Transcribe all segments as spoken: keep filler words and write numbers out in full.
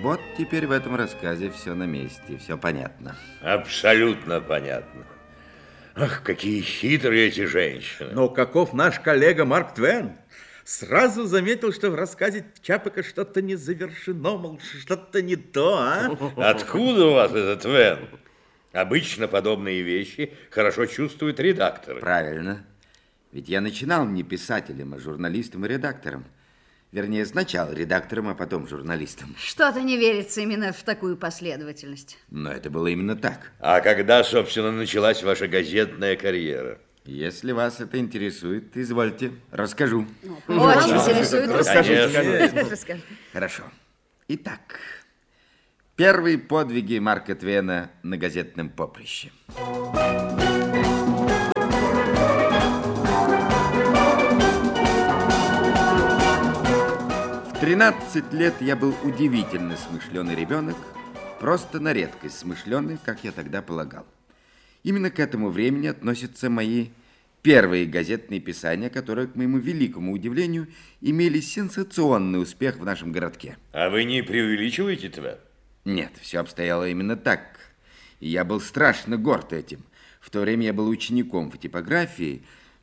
Вот теперь в этом рассказе все на месте, все понятно. Абсолютно понятно. Ах, какие хитрые эти женщины. Но каков наш коллега Марк Твен? Сразу заметил, что в рассказе Чапека что-то не завершено, мол, что-то не то, а? Откуда у вас этот Твен? Обычно подобные вещи хорошо чувствуют редакторы. Правильно. Ведь я начинал не писателем, а журналистом и редактором. Вернее, сначала редактором, а потом журналистом. Что-то не верится именно в такую последовательность. Но это было именно так. А когда, собственно, началась ваша газетная карьера? Если вас это интересует, извольте, расскажу. Очень интересует. Расскажите. Расскажи. Хорошо. Итак, первые подвиги Марка Твена на газетном поприще. В тринадцать лет я был удивительно смышленый ребенок, просто на редкость смышленый, как я тогда полагал. Именно к этому времени относятся мои первые газетные писания, которые, к моему великому удивлению, имели сенсационный успех в нашем городке. А вы не преувеличиваете тебя? Нет, все обстояло именно так. И я был страшно горд этим. В то время я был учеником в типографии,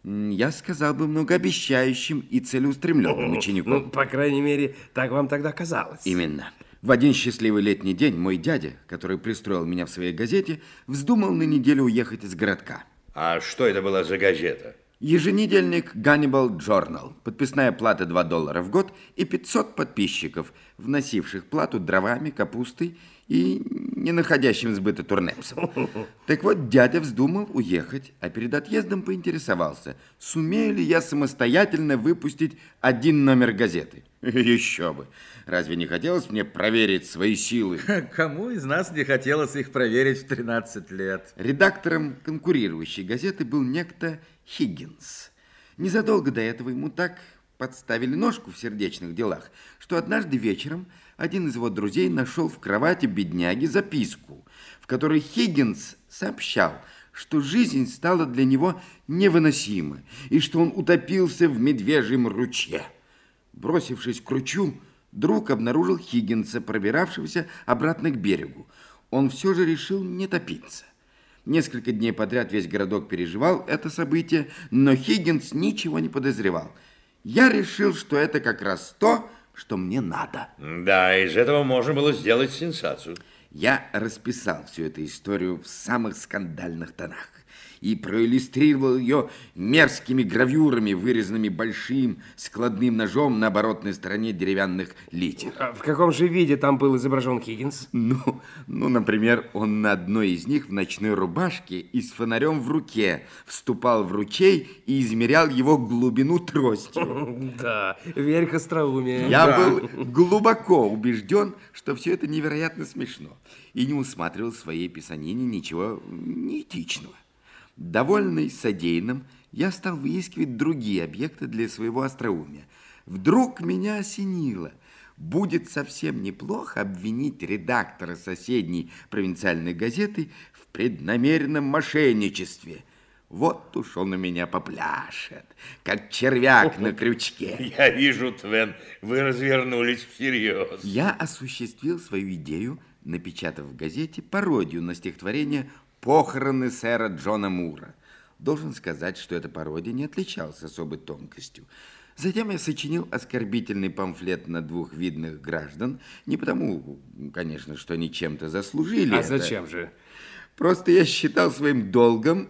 я сказал бы, многообещающим и целеустремленным учеником. Ну, по крайней мере, так вам тогда казалось. Именно. В один счастливый летний день мой дядя, который пристроил меня в своей газете, вздумал на неделю уехать из городка. А что это была за газета? Еженедельник Hannibal Journal. Подписная плата два доллара в год и пятьсот подписчиков, вносивших плату дровами, капустой и не находящим сбыта турнепсом. Так вот, дядя вздумал уехать, а перед отъездом поинтересовался, сумею ли я самостоятельно выпустить один номер газеты. Еще бы. Разве не хотелось мне проверить свои силы? Кому из нас не хотелось их проверить в тринадцать лет? Редактором конкурирующей газеты был некто Хиггинс. Незадолго до этого ему так подставили ножку в сердечных делах, что однажды вечером один из его друзей нашел в кровати бедняги записку, в которой Хиггинс сообщал, что жизнь стала для него невыносима и что он утопился в медвежьем ручье. Бросившись к ручью, друг обнаружил Хиггинса, пробиравшегося обратно к берегу. Он все же решил не топиться. Несколько дней подряд весь городок переживал это событие, но Хиггинс ничего не подозревал. Я решил, что это как раз то, что мне надо. Да, из этого можно было сделать сенсацию. Я расписал всю эту историю в самых скандальных тонах и проиллюстрировал ее мерзкими гравюрами, вырезанными большим складным ножом на оборотной стороне деревянных литер. А в каком же виде там был изображен Хиггинс? Ну, ну, например, он на одной из них в ночной рубашке и с фонарем в руке вступал в ручей и измерял его глубину тростью. Да, верх остроумия. Я был глубоко убежден, что все это невероятно смешно, и не усматривал в своей писанине ничего неэтичного. Довольный содеянным, я стал выискивать другие объекты для своего остроумия. Вдруг меня осенило. Будет совсем неплохо обвинить редактора соседней провинциальной газеты в преднамеренном мошенничестве. Вот уж он у меня попляшет, как червяк на крючке. Я вижу, Твен, вы развернулись всерьез. Я осуществил свою идею, напечатав в газете пародию на стихотворение «Похороны сэра Джона Мура». Должен сказать, что эта пародия не отличалась особой тонкостью. Затем я сочинил оскорбительный памфлет на двух видных граждан. Не потому, конечно, что они чем-то заслужили. А это. зачем же? Просто я считал своим долгом,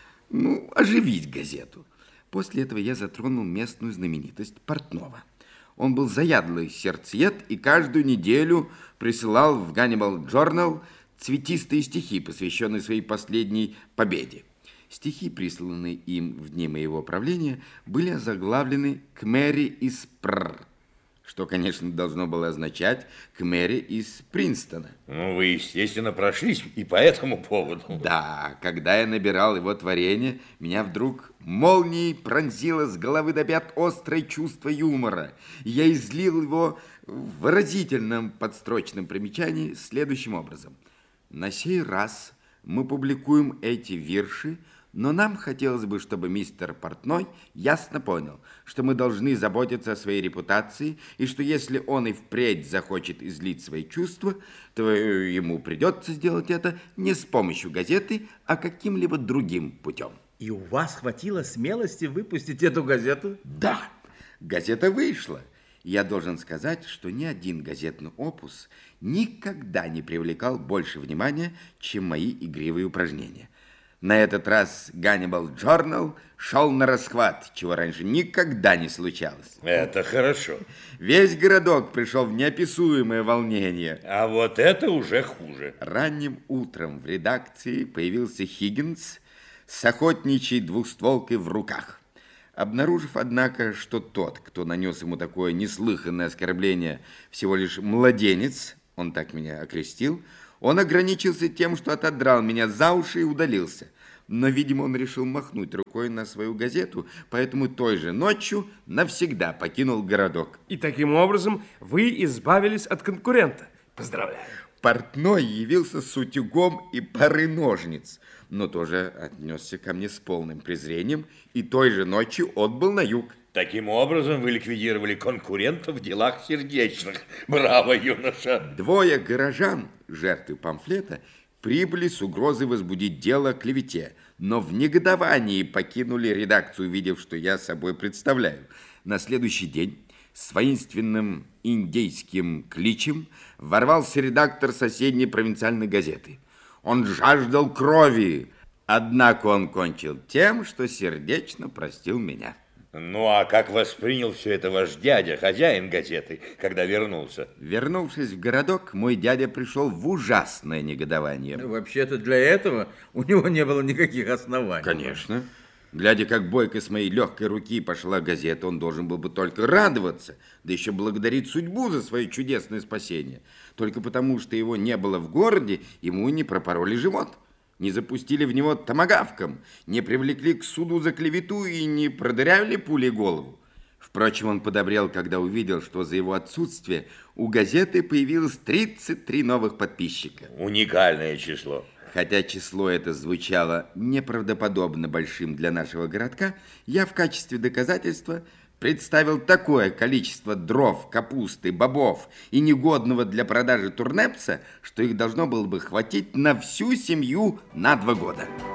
ну, оживить газету. После этого я затронул местную знаменитость Портнова. Он был заядлый сердцеед и каждую неделю присылал в Hannibal Journal цветистые стихи, посвященные своей последней победе. Стихи, присланные им в дни моего правления, были озаглавлены «К Мэри из Пр», что, конечно, должно было означать «К Мэри из Принстона». Ну, вы, естественно, прошлись и по этому поводу. Да, когда я набирал его творение, меня вдруг молнией пронзило с головы до пят острое чувство юмора. Я излил его в выразительном подстрочном примечании следующим образом. На сей раз мы публикуем эти вирши, Но нам хотелось бы, чтобы мистер Портной ясно понял, что мы должны заботиться о своей репутации, и что если он и впредь захочет излить свои чувства, то ему придется сделать это не с помощью газеты, а каким-либо другим путем. И у вас хватило смелости выпустить эту газету? Да, газета вышла. Я должен сказать, что ни один газетный опус никогда не привлекал больше внимания, чем мои игривые упражнения. На этот раз Ганнибал Джорнал шел на расхват, чего раньше никогда не случалось. Это хорошо. Весь городок пришел в неописуемое волнение. А вот это уже хуже. Ранним утром в редакции появился Хиггинс с охотничьей двухстволкой в руках. Обнаружив, однако, что тот, кто нанес ему такое неслыханное оскорбление, всего лишь младенец, он так меня окрестил, он ограничился тем, что отодрал меня за уши и удалился. Но, видимо, он решил махнуть рукой на свою газету, поэтому той же ночью навсегда покинул городок. И таким образом вы избавились от конкурента. Поздравляю. Портной явился с утюгом и парой ножниц, но тоже отнесся ко мне с полным презрением и той же ночью отбыл на юг. Таким образом вы ликвидировали конкурента в делах сердечных. Браво, юноша! Двое горожан, жертвы памфлета, прибыли с угрозой возбудить дело о клевете, но в негодовании покинули редакцию, увидев, что я собой представляю. На следующий день с воинственным индейским кличем ворвался редактор соседней провинциальной газеты. Он жаждал крови, однако он кончил тем, что сердечно простил меня. Ну, а как воспринял все это ваш дядя, хозяин газеты, когда вернулся? Вернувшись в городок, мой дядя пришел в ужасное негодование. Вообще-то для этого у него не было никаких оснований. Конечно. Глядя, как бойко с моей легкой руки пошла газета, он должен был бы только радоваться, да еще благодарить судьбу за свое чудесное спасение. Только потому, что его не было в городе, ему не пропороли живот, не запустили в него томагавком, не привлекли к суду за клевету и не продырявили пулей голову. Впрочем, он подобрел, когда увидел, что за его отсутствие у газеты появилось тридцать три новых подписчика. Уникальное число. Хотя число это звучало неправдоподобно большим для нашего городка, я в качестве доказательства представил такое количество дров, капусты, бобов и негодного для продажи турнепса, что их должно было бы хватить на всю семью на два года.